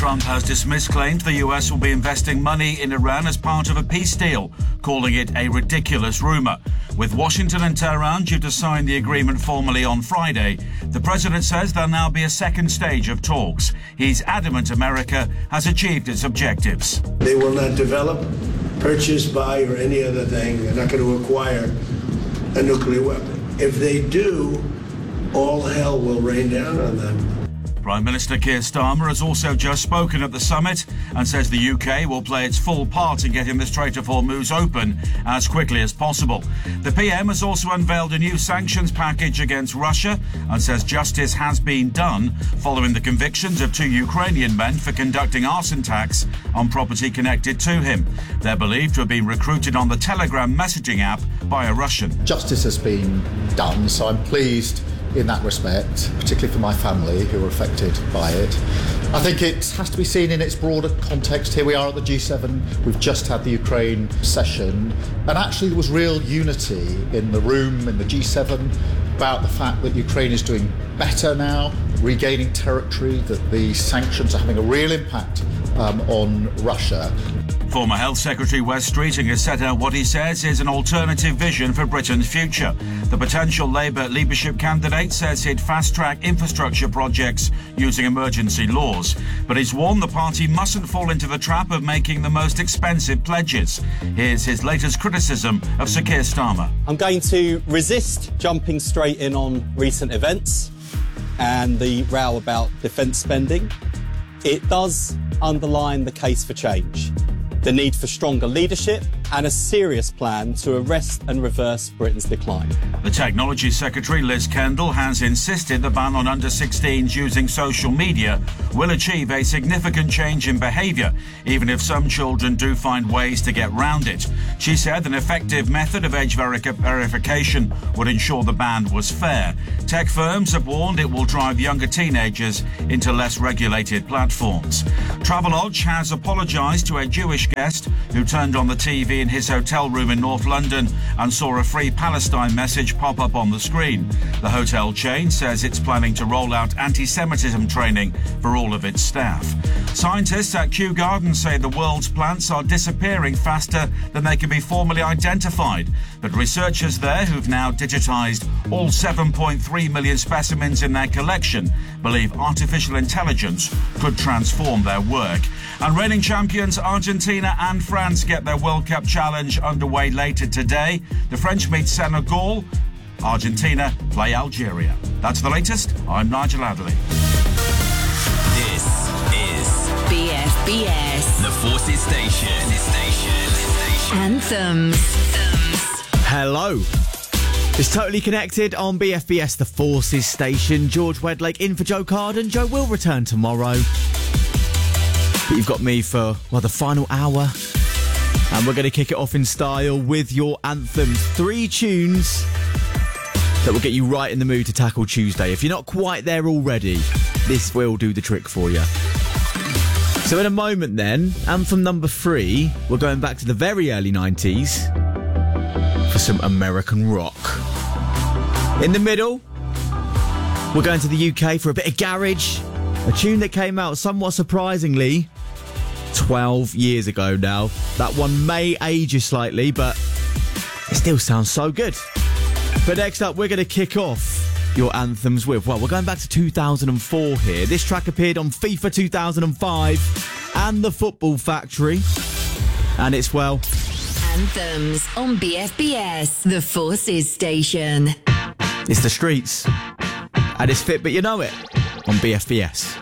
Trump has dismissed claims the US will be investing money in Iran as part of a peace deal, calling it a ridiculous rumour. With Washington and Tehran due to sign the agreement formally on Friday, the president says there'll now be a second stage of talks. He's adamant America has achieved its objectives. They will not develop, purchase, buy, or any other thing. They're not going to acquire a nuclear weapon. If they do, all hell will rain down on them. Prime Minister Keir Starmer has also just spoken at the summit and says the UK will play its full part in getting the Strait of Hormuz open as quickly as possible. The PM has also unveiled a new sanctions package against Russia and says justice has been done following the convictions of 2 Ukrainian men for conducting arson attacks on property connected to him. They're believed to have been recruited on the Telegram messaging app by a Russian. Justice has been done, so I'm pleased in that respect, particularly for my family who were affected by it. I think it has to be seen in its broader context. Here we are at the G7, we've just had the Ukraine session, and actually there was real unity in the room, in the G7, about the fact that Ukraine is doing better now, regaining territory, that the sanctions are having a real impact on Russia. Former Health Secretary Wes Streeting has set out what he says is an alternative vision for Britain's future. The potential Labour leadership candidate says he'd fast-track infrastructure projects using emergency laws. But he's warned the party mustn't fall into the trap of making the most expensive pledges. Here's his latest criticism of Sir Keir Starmer. I'm going to resist jumping straight in on recent events and the row about defence spending. It does underline the case for change, the need for stronger leadership and a serious plan to arrest and reverse Britain's decline. The Technology Secretary, Liz Kendall, has insisted the ban on under-16s using social media will achieve a significant change in behaviour, even if some children do find ways to get round it. She said an effective method of age verification would ensure the ban was fair. Tech firms have warned it will drive younger teenagers into less regulated platforms. Travelodge has apologised to a Jewish guest who turned on the TV in his hotel room in North London and saw a Free Palestine message pop up on the screen. The hotel chain says it's planning to roll out anti-Semitism training for all of its staff. Scientists at Kew Gardens say the world's plants are disappearing faster than they can be formally identified. But researchers there, who've now digitised all 7.3 million specimens in their collection, believe artificial intelligence could transform their work. And reigning champions Argentina and France get their World Cup challenge underway later today. The French meet Senegal. Argentina play Algeria. That's the latest. I'm Nigel Adderley. This is BFBS. The Forces Station. Anthems. Hello. It's Totally Connected on BFBS, the Forces Station. George Wedlake in for Joe Carden. Joe will return tomorrow. But you've got me for, the final hour. And we're going to kick it off in style with your anthems. 3 tunes that will get you right in the mood to tackle Tuesday. If you're not quite there already, this will do the trick for you. So in a moment then, anthem number 3, we're going back to the very early 90s for some American rock. In the middle, we're going to the UK for a bit of garage. A tune that came out somewhat surprisingly 12 years ago now. That one may age you slightly, but it still sounds so good. But next up, we're going to kick off your anthems with, we're going back to 2004 here. This track appeared on FIFA 2005 and The Football Factory. And it's, Anthems on BFBS, the Forces Station. It's The Streets. And it's Fit But You Know It on BFBS.